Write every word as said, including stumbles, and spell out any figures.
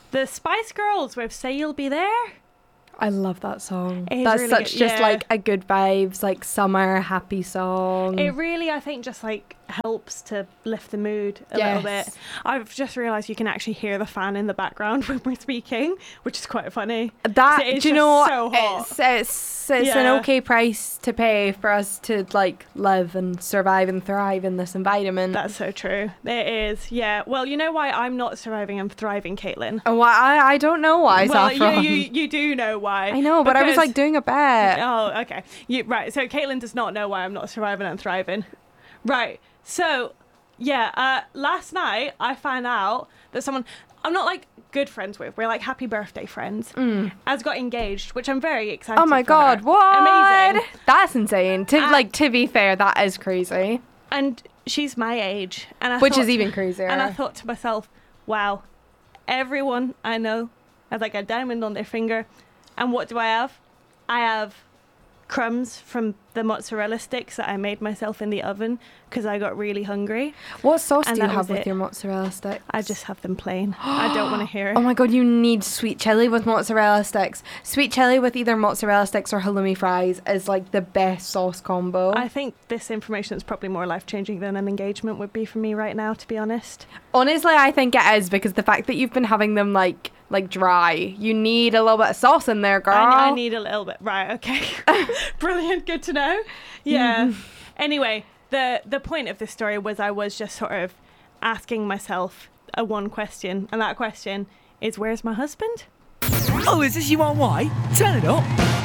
The Spice Girls with Say You'll Be There. I love that song. It is That's really such good, just yeah. like a good vibes, like summer happy song. It really, I think, just like helps to lift the mood a Yes. little bit. I've just realised you can actually hear the fan in the background when we're speaking, which is quite funny. That, It is do you just know what? so hot. It's, it's, it's Yeah. an okay price to pay for us to like live and survive and thrive in this environment. That's so true. It is, yeah. Well, you know why I'm not surviving and thriving, Caitlin? Oh, I, I don't know why, Well, Saffron. you, you you do know why. I know, but I was Because- like doing a bet. Oh, okay. You, right, so Caitlin does not know why I'm not surviving and thriving. Right, so, yeah, uh, last night I found out that someone I'm not, like, good friends with, we're, like, happy birthday friends, Mm. has got engaged, which I'm very excited Oh my for god, her. what? Amazing. That's insane. To, Uh, like, to be fair, that is crazy. And she's my age. And I Which thought is to- even crazier. And I thought to myself, wow, everyone I know has, like, a diamond on their finger. And what do I have? I have crumbs from the mozzarella sticks that I made myself in the oven because I got really hungry. What sauce and do you that have was with it. your mozzarella sticks? I just have them plain. I don't want to hear it. Oh my god, you need sweet chili with mozzarella sticks. Sweet chili with either mozzarella sticks or halloumi fries is like the best sauce combo. I think this information is probably more life-changing than an engagement would be for me right now, to be honest. Honestly, I think it is because the fact that you've been having them like like dry, you need a little bit of sauce in there, girl. I, I need a little bit. Right, okay. Brilliant, good to know. Yeah. Anyway, the the point of this story was I was just sort of asking myself a one question, and that question is, where's my husband? Oh, is this you on white? Turn it up.